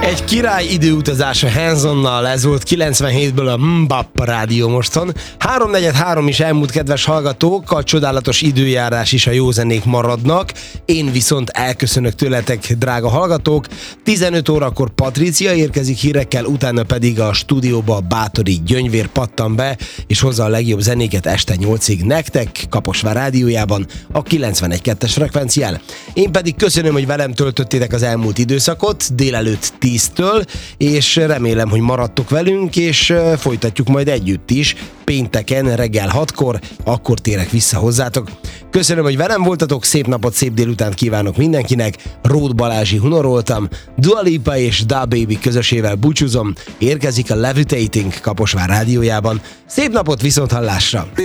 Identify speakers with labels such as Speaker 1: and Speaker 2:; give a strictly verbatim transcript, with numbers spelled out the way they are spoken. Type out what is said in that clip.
Speaker 1: Egy király időutazás a Handsonnal, ez volt kilencvenhétből a Mbap rádió moston. háromnegyed három is elmúlt, kedves hallgatók, a csodálatos időjárás is a jó zenék maradnak. Én viszont elköszönök tőletek, drága hallgatók. tizenöt órakor Patricia érkezik hírekkel, utána pedig a stúdióba Bátori Gyöngyvér pattan be, és hozza a legjobb zenéket este nyolcig nektek, Kaposvár rádiójában, a kilencvenegy kettes frekvencián. Én pedig köszönöm, hogy velem töltöttétek az elmúlt időszakot, délelőtt tíztől, és remélem, hogy maradtok velünk, és folytatjuk majd együtt is, pénteken reggel hatkor, akkor térek vissza hozzátok. Köszönöm, hogy velem voltatok, szép napot, szép délutánt kívánok mindenkinek, Ród Balázsi hunoroltam, Dua Lipa és Da Baby közösével búcsúzom, érkezik a Levitating Kaposvár rádiójában. Szép napot, viszonthallásra!